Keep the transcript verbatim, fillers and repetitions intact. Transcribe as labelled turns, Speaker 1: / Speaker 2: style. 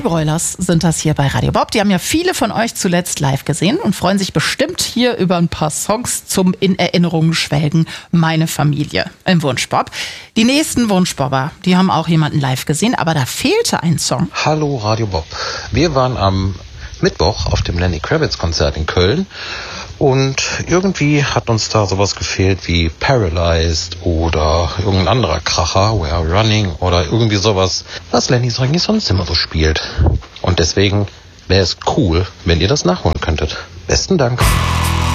Speaker 1: Broilers sind das hier bei Radio Bob. Die haben ja viele von euch zuletzt live gesehen und freuen sich bestimmt hier über ein paar Songs zum in Erinnerungen schwelgen. Meine Familie im Wunschbob. Die nächsten Wunschbobber, die haben auch jemanden live gesehen, aber da fehlte ein Song.
Speaker 2: Hallo Radio Bob. Wir waren am Mittwoch auf dem Lenny Kravitz Konzert in Köln. Und irgendwie hat uns da sowas gefehlt wie Paralyzed oder irgendein anderer Kracher, We Are Running oder irgendwie sowas, was Lenny eigentlich sonst immer so spielt. Und deswegen wäre es cool, wenn ihr das nachholen könntet. Besten Dank.